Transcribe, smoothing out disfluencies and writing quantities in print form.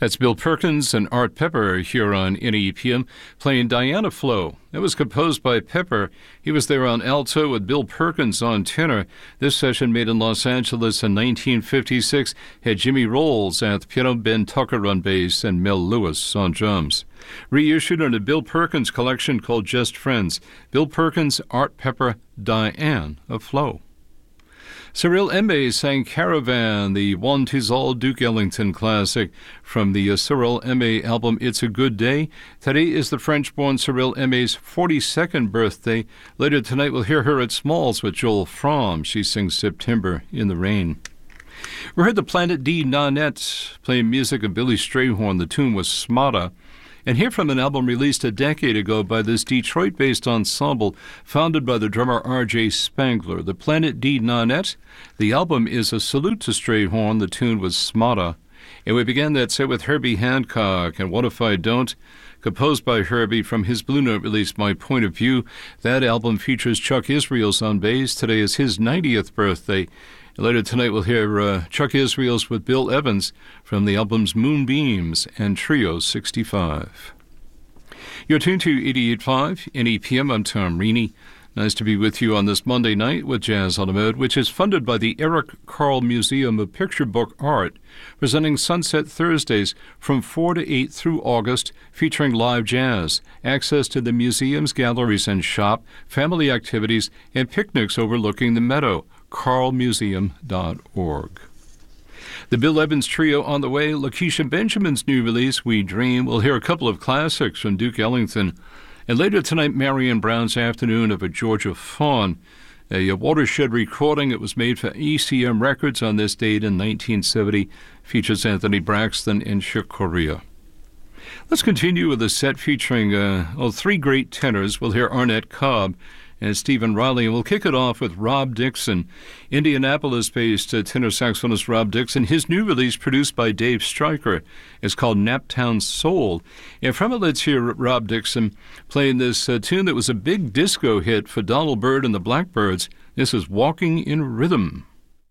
That's Bill Perkins and Art Pepper here on NEPM playing Diana Flow. That was composed by Pepper. He was there on alto with Bill Perkins on tenor. This session made in Los Angeles in 1956 had Jimmy Rolls at the piano, Ben Tucker on bass, and Mel Lewis on drums. Reissued in a Bill Perkins collection called Just Friends. Bill Perkins, Art Pepper, Diane of Flow. Cyril Eme sang Caravan, the One Tis All Duke Ellington classic from the Cyril Eme album It's a Good Day. Today is the French-born Cyril Eme's 42nd birthday. Later tonight we'll hear her at Smalls with Joel Fromm. She sings September in the Rain. We heard the Planet D Nanette playing music of Billy Strayhorn. The tune was Smada. And here from an album released a decade ago by this Detroit-based ensemble founded by the drummer R.J. Spangler, the Planet D Nanette. The album is a salute to Strayhorn. The tune was Smada. And we began that set with Herbie Hancock and What If I Don't, composed by Herbie from his Blue Note release, My Point of View. That album features Chuck Israels on bass. Today is his 90th birthday. Later tonight we'll hear Chuck Israels with Bill Evans from the albums Moonbeams and Trio 65. You're tuned to 88.5 NEPM. I'm Tom Reaney. Nice to be with you on this Monday night with Jazz on the Mode, which is funded by the Eric Carle Museum of Picture Book Art, presenting Sunset Thursdays from 4 to 8 through August, featuring live jazz, access to the museum's galleries and shop, family activities, and picnics overlooking the meadow. carlmuseum.org. The Bill Evans Trio on the way. Lakeisha Benjamin's new release, We Dream. We'll hear a couple of classics from Duke Ellington. And later tonight, Marion Brown's Afternoon of a Georgia Fawn, a watershed recording. It was made for ECM Records on this date in 1970. Features Anthony Braxton and Chick Corea. Let's continue with a set featuring three great tenors. We'll hear Arnett Cobb and Stephen Riley, and we'll kick it off with Rob Dixon, Indianapolis-based tenor saxophonist Rob Dixon. His new release, produced by Dave Stryker, is called Naptown Soul. And from it, let's hear Rob Dixon playing this tune that was a big disco hit for Donald Byrd and the Blackbirds. This is Walking in Rhythm.